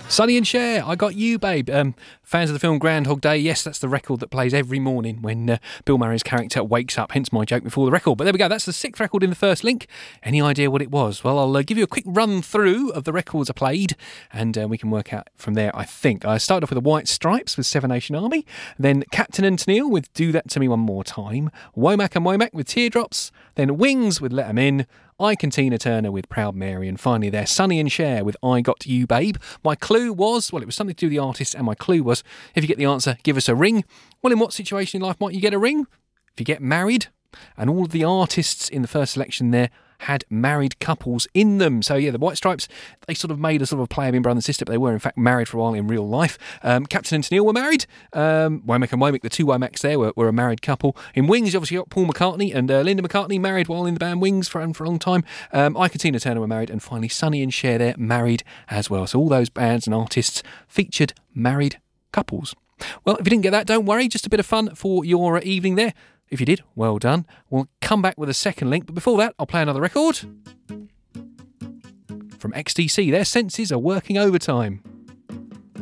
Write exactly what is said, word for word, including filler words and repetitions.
Sonny and Cher, I Got You, Babe. Um, fans of the film Groundhog Day, yes, that's the record that plays every morning when uh, Bill Murray's character wakes up, hence my joke before the record. But there we go, that's the sixth record in the first link. Any idea what it was? Well, I'll uh, give you a quick run through of the records I played, and uh, we can work out from there, I think. I started off with the White Stripes with Seven Nation Army, then Captain and Tennille with Do That To Me One More Time, Womack and Womack with Teardrops, then Wings with Let 'Em In, Ike and Tina Turner with Proud Mary, and finally there, Sonny and Cher with I Got You, Babe. My clue was, well, it was something to do with the artist, and my clue was, if you get the answer, give us a ring. Well, in what situation in life might you get a ring? If you get married, and all of the artists in the first selection there had married couples in them. So yeah, the White Stripes, they sort of made a sort of a play of being brother and sister, but they were in fact married for a while in real life. Um, Captain and Tennille were married. Um, Womack and Womack, the two Womacks there, were, were a married couple. In Wings, you obviously got Paul McCartney and uh, Linda McCartney, married while in the band Wings for, for a long time. Um, Ike and Tina Turner were married, and finally Sonny and Cher there, married as well. So all those bands and artists featured married couples. Well, if you didn't get that, don't worry, just a bit of fun for your evening there. If you did, well done. We'll come back with a second link, but before that, I'll play another record from X T C. Their senses are working overtime.